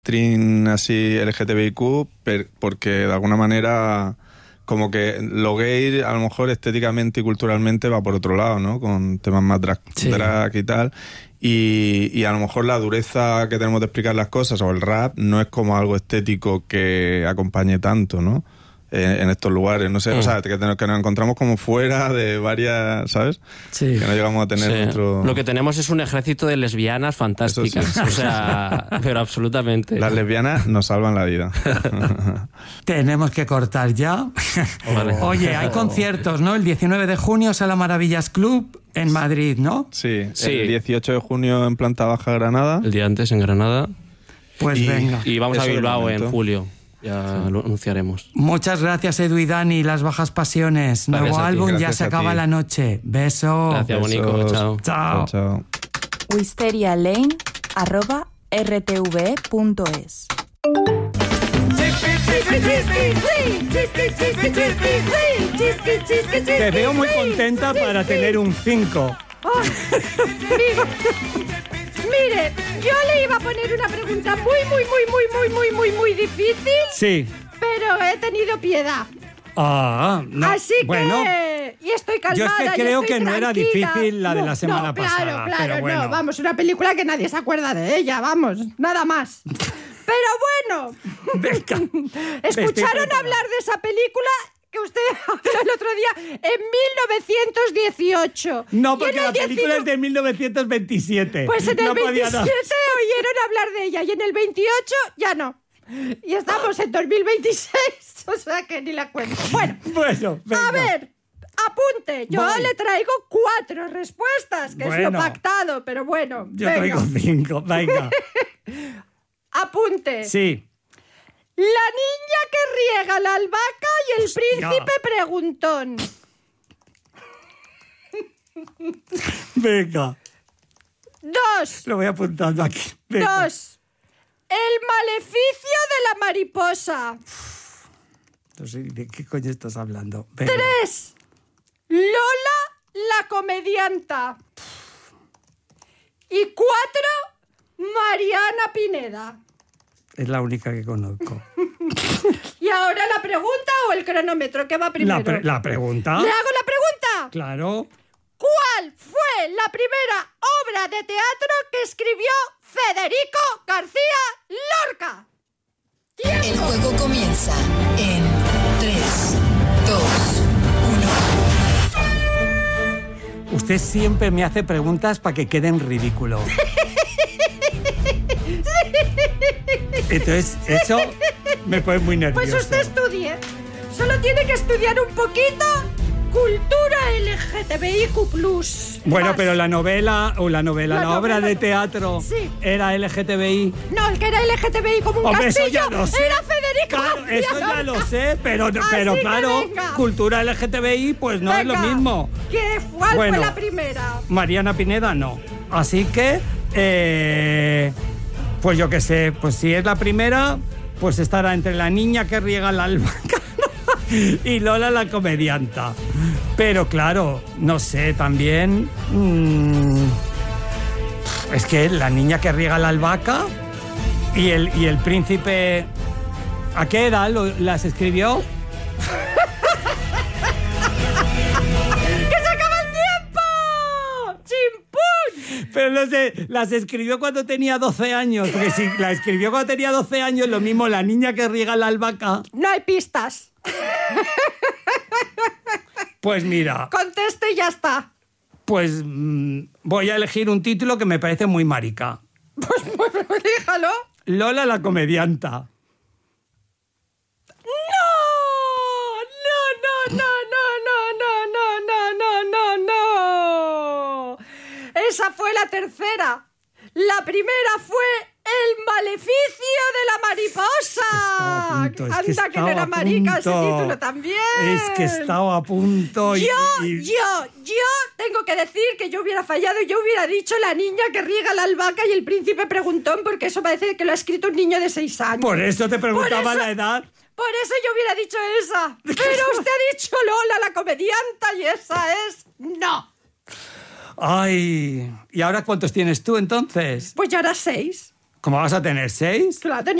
mainstream así LGTBIQ, porque de alguna manera como que lo gay a lo mejor estéticamente y culturalmente va por otro lado, ¿no? Con temas más drag y tal. Y a lo mejor la dureza que tenemos de explicar las cosas o el rap no es como algo estético que acompañe tanto, ¿no? En estos lugares, no sé, o sea, que nos encontramos como fuera de varias, ¿sabes? Sí. Que no llegamos a tener nuestro... Lo que tenemos es un ejército de lesbianas fantásticas, sí. O sea, pero absolutamente. Las lesbianas nos salvan la vida. Tenemos que cortar ya. Vale. Oye, hay conciertos, ¿no? El 19 de junio Sala Maravillas Club en Madrid, ¿no? Sí, el 18 de junio en Planta Baja, Granada. El día antes en Granada. Pues venga. Y vamos a Bilbao en julio. Ya lo anunciaremos. Muchas gracias, Edu y Dani, Las Bajas Pasiones. Nuevo álbum, Ya se acaba la noche. Beso. Gracias, Bonico. Chao. Chao. Chao. wisterialane@rtv.es. Te veo muy contenta para tener un 5. Mire, yo le iba a poner una pregunta muy difícil. Sí. Pero he tenido piedad. Ah, no. Así bueno, que... Y estoy calmada. yo es que creo que no era difícil la de la semana Claro, pasada. Pero bueno. no. Vamos, una película que nadie se acuerda de ella, vamos. Nada más. Pero bueno. Venga. ¿Escucharon hablar de esa película que usted habló el otro día en 1918? No, porque la película es de 1927. Pues en el no 27 oyeron hablar de ella y en el 28 ya no. Y estamos en 2026, o sea que ni la cuento. Bueno, venga. A ver, apunte. Yo le traigo 4 respuestas, que es lo pactado, pero bueno. Yo traigo 5, venga. Apunte. Sí. La niña que riega la albahaca y el príncipe preguntón. Venga. 2. Lo voy apuntando aquí. Venga. 2. El maleficio de la mariposa. No sé de qué coño estás hablando. 3. Lola la comedianta. Y 4. Mariana Pineda. Es la única que conozco. ¿Y ahora la pregunta o el cronómetro? ¿Qué va primero? ¿La pregunta? ¿Le hago la pregunta? Claro. ¿Cuál fue la primera obra de teatro que escribió Federico García Lorca? ¡Tiempo! El juego comienza en 3, 2, 1. Usted siempre me hace preguntas para que quede en ridículo. Entonces, eso me pone muy nervioso. Pues usted estudie. Solo tiene que estudiar un poquito cultura LGTBIQ+. Bueno, pero la obra de teatro era LGTBI. No, el que era LGTBI como un Hombre, castillo eso ya lo sé. era Federico Claro, García eso ya Lorca. lo sé, pero claro, venga. cultura LGTBI pues no es lo mismo. ¿Cuál fue la primera? Mariana Pineda no. Así que, pues yo qué sé, pues si es la primera, pues estará entre la niña que riega la albahaca y Lola la comedianta. Pero claro, no sé, también... es que la niña que riega la albahaca y el príncipe... ¿A qué edad las escribió? ¡Que se acaba el tiempo! ¡Chimpún! Pero no sé, las escribió cuando tenía 12 años. Porque si la escribió cuando tenía 12 años, lo mismo la niña que riega la albahaca. No hay pistas. Pues mira. Conteste y ya está. Pues voy a elegir un título que me parece muy marica. Pues déjalo. Lola la comedianta. ¡No! Esa fue la tercera. La primera fue El maleficio de la mariposa. Anda, que no era marica ese título también. Es que estaba a punto. Yo tengo que decir que yo hubiera fallado y yo hubiera dicho La niña que riega la albahaca y el príncipe preguntón, porque eso parece que lo ha escrito un niño de 6 años. Por eso te preguntaba la edad. Por eso yo hubiera dicho esa. Pero usted ha dicho Lola la comedianta y esa es no. Ay, ¿y ahora cuántos tienes tú entonces? Pues ya era 6. ¿Cómo vas a tener 6? Claro,